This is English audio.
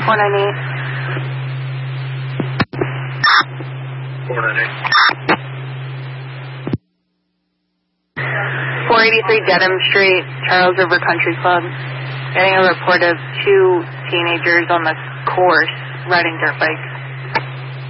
483 Dedham Street, Charles River Country Club. Getting a report of 2 teenagers on the course riding dirt bikes.